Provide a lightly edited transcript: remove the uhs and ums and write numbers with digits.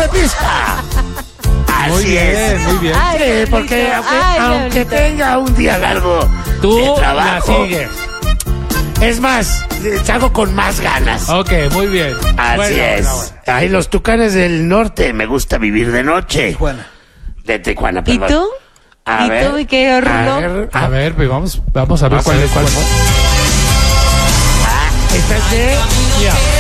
pista. Así es. Muy bien. Ay, Sí, Leonito. porque Ay, aunque Leonito. tenga un día largo Tú de la trabajo, sigues. es más, hago con más ganas. Ok, muy bien. Así Bueno, es. bueno. Ay, los tucanes del norte, me gusta vivir de noche. Tijuana. De Tijuana, ¿Y perdón. tú? A ¿Y ver, tú, mi querido Rulo? A ver, pues vamos a ver Vamos a cuál ver es. cuál fue. Esta es de... Mira.